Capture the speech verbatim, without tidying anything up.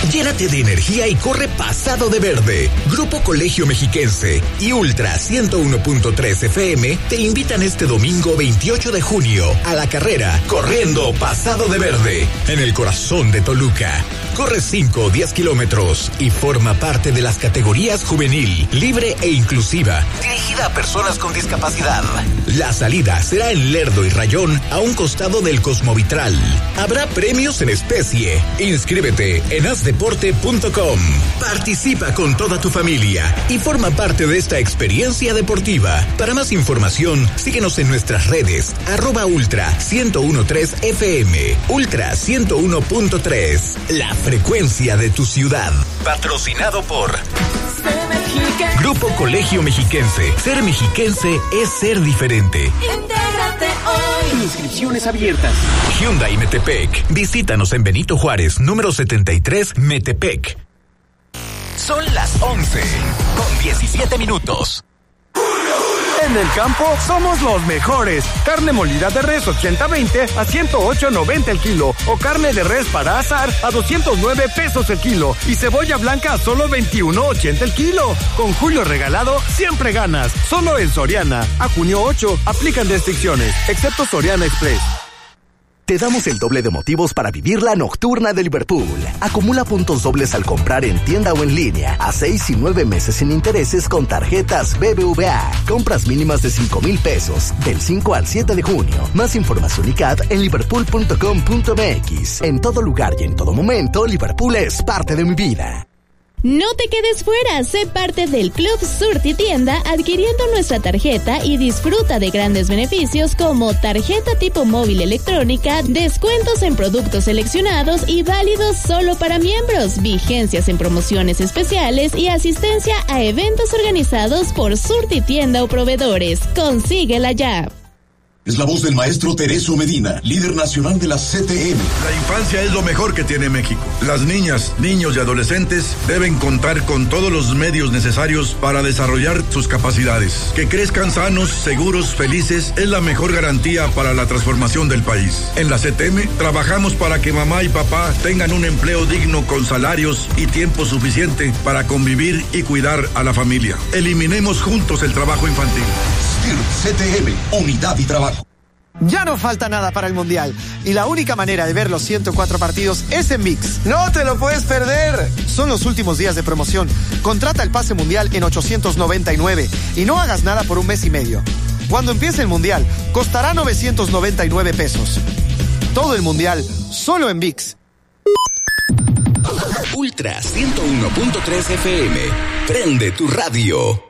Llénate de energía y corre pasado de verde. Grupo Colegio Mexiquense y Ultra ciento uno punto tres F M te invitan este domingo veintiocho de junio a la carrera Corriendo Pasado de Verde en el corazón de Toluca. Corre cinco o diez kilómetros y forma parte de las categorías juvenil, libre e inclusiva, dirigida a personas con discapacidad. La salida será en Lerdo y Rayón, a un costado del Cosmovitral. Habrá premios en especie. Inscríbete en haz deporte punto com. Participa con toda tu familia y forma parte de esta experiencia deportiva. Para más información, síguenos en nuestras redes, arroba Ultra ciento uno punto tres F M. Ultra ciento uno punto tres. La frecuencia de tu ciudad. Patrocinado por Grupo Colegio Mexiquense. Ser mexiquense es ser diferente. Intégrate hoy. Inscripciones abiertas. Hyundai Metepec. Visítanos en Benito Juárez, número setenta y tres, Metepec. Son las once con diecisiete minutos. En el campo somos los mejores. Carne molida de res ochenta veinte a ciento ocho noventa el kilo. O carne de res para asar a doscientos nueve pesos el kilo. Y cebolla blanca a solo veintiuno ochenta el kilo. Con Julio Regalado siempre ganas. Solo en Soriana. A junio ocho aplican restricciones, excepto Soriana Express. Te damos el doble de motivos para vivir la nocturna de Liverpool. Acumula puntos dobles al comprar en tienda o en línea, a seis y nueve meses sin intereses con tarjetas B B V A. Compras mínimas de cinco mil pesos, del cinco al siete de junio. Más información y C A D en liverpool punto com punto m x. En todo lugar y en todo momento, Liverpool es parte de mi vida. No te quedes fuera, sé parte del Club Surtitienda adquiriendo nuestra tarjeta y disfruta de grandes beneficios como tarjeta tipo móvil electrónica, descuentos en productos seleccionados y válidos solo para miembros, vigencias en promociones especiales y asistencia a eventos organizados por Surtitienda o proveedores. Consíguela ya. Es la voz del maestro Tereso Medina, líder nacional de la C T M. La infancia es lo mejor que tiene México. Las niñas, niños y adolescentes deben contar con todos los medios necesarios para desarrollar sus capacidades. Que crezcan sanos, seguros, felices es la mejor garantía para la transformación del país. En la C T M trabajamos para que mamá y papá tengan un empleo digno con salarios y tiempo suficiente para convivir y cuidar a la familia. Eliminemos juntos el trabajo infantil. S T I R C T M, unidad y trabajo. Ya no falta nada para el Mundial y la única manera de ver los ciento cuatro partidos es en ViX. ¡No te lo puedes perder! Son los últimos días de promoción. Contrata el pase Mundial en ochocientos noventa y nueve y no hagas nada por un mes y medio. Cuando empiece el Mundial, costará novecientos noventa y nueve pesos. Todo el Mundial, solo en ViX. Ultra ciento uno punto tres F M. Prende tu radio.